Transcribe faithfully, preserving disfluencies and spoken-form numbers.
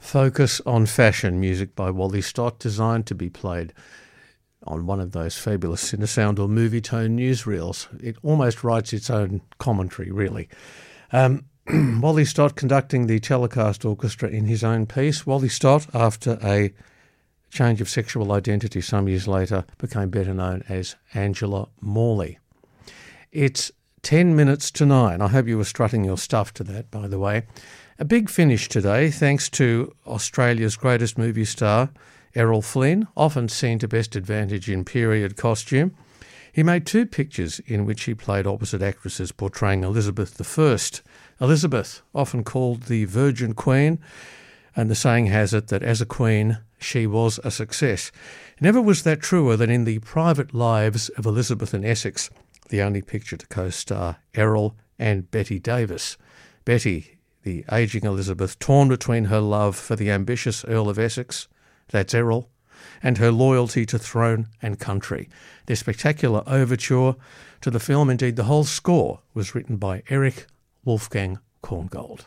Focus on Fashion, music by Wally Stott, designed to be played on one of those fabulous Cinesound or Movietone newsreels. It almost writes its own commentary, really. Um, Wally Stott conducting the telecast orchestra in his own piece. Wally Stott, after a change of sexual identity some years later, became better known as Angela Morley. It's ten minutes to nine. I hope you were strutting your stuff to that, by the way. A big finish today, thanks to Australia's greatest movie star, Errol Flynn, often seen to best advantage in period costume. He made two pictures in which he played opposite actresses portraying Elizabeth the First. Elizabeth, often called the Virgin Queen, and the saying has it that as a queen, she was a success. Never was that truer than in the private lives of Elizabeth and Essex, the only picture to co-star Errol and Betty Davis. Betty, the ageing Elizabeth, torn between her love for the ambitious Earl of Essex, that's Errol, and her loyalty to throne and country. Their spectacular overture to the film, indeed the whole score, was written by Eric Wolfgang Korngold.